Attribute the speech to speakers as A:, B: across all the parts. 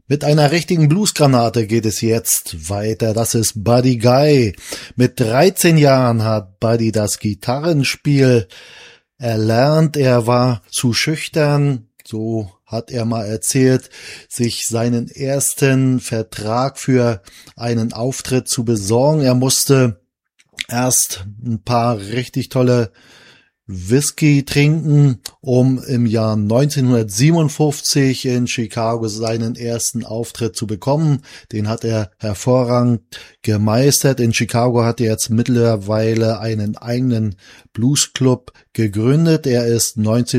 A: Mit einer richtigen Bluesgranate geht es jetzt weiter. Das ist Buddy Guy. Mit 13 Jahren hat Buddy das Gitarrenspiel erlernt. Er war zu schüchtern, so hat er mal erzählt, sich seinen ersten Vertrag für einen Auftritt zu besorgen. Er musste erst ein paar richtig tolle Whisky trinken, um im Jahr 1957 in Chicago seinen ersten Auftritt zu bekommen. Den hat er hervorragend gemeistert. In Chicago hat er jetzt mittlerweile einen eigenen Bluesclub gegründet. Er ist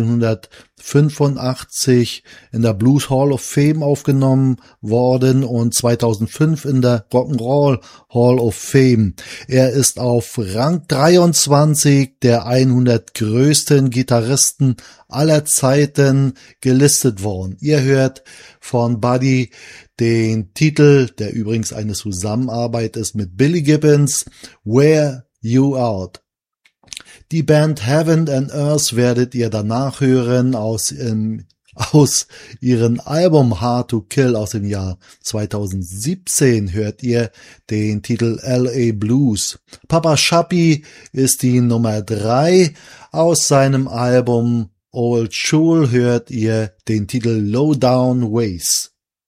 A: 1985 in der Blues Hall of Fame aufgenommen worden und 2005 in der Rock'n'Roll Hall of Fame. Er ist auf Rang 23 der 100 größten Gitarristen aller Zeiten gelistet worden. Ihr hört von Buddy den Titel, der übrigens eine Zusammenarbeit ist mit Billy Gibbons, Wear You Out. Die Band Heaven and Earth werdet ihr danach hören aus ihrem Album Hard to Kill aus dem Jahr 2017 hört ihr den Titel LA Blues. Papa Shappi ist die Nummer 3 aus seinem Album Old School hört ihr den Titel Low Down Ways.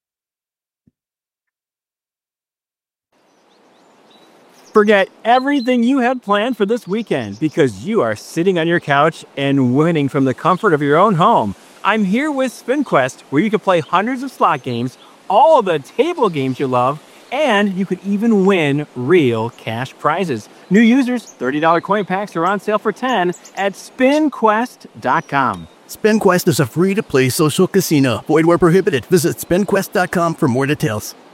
B: Forget everything you had planned for this weekend because you are sitting on your couch and winning from the comfort of your own home. I'm here with SpinQuest, where you can play hundreds of slot games, all of the table games you love, and you could even win real cash prizes. New users, $30 coin packs are on sale for $10 at SpinQuest.com.
C: SpinQuest is a free-to-play social casino. Void where prohibited. Visit SpinQuest.com for more details.